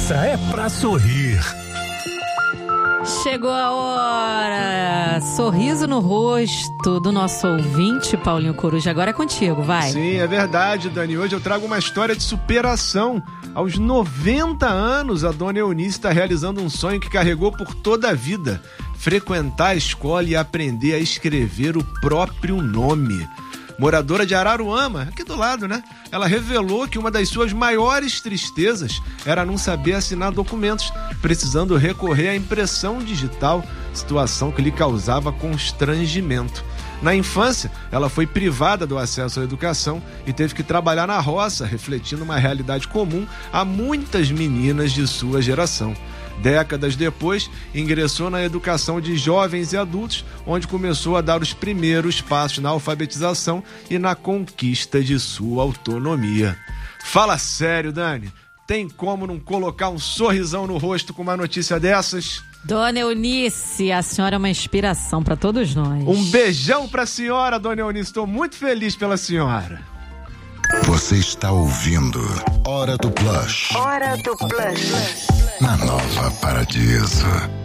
Essa é pra sorrir. Chegou a hora! Sorriso no rosto do nosso ouvinte, Paulinho Coruja. Agora é contigo, vai. Sim, é verdade, Dani. Hoje eu trago uma história de superação. Aos 90 anos, a dona Eunice está realizando um sonho que carregou por toda a vida: frequentar a escola e aprender a escrever o próprio nome. Moradora de Araruama, aqui do lado, né? Ela revelou que uma das suas maiores tristezas era não saber assinar documentos, precisando recorrer à impressão digital, situação que lhe causava constrangimento. Na infância, ela foi privada do acesso à educação e teve que trabalhar na roça, refletindo uma realidade comum a muitas meninas de sua geração. Décadas depois, ingressou na educação de jovens e adultos, onde começou a dar os primeiros passos na alfabetização e na conquista de sua autonomia. Fala sério, Dani, tem como não colocar um sorrisão no rosto com uma notícia dessas? Dona Eunice, a senhora é uma inspiração para todos nós. Um beijão pra senhora, Dona Eunice, estou muito feliz pela senhora. Você está ouvindo Hora do Plush. Hora do Plush. Na Nova Paradiso.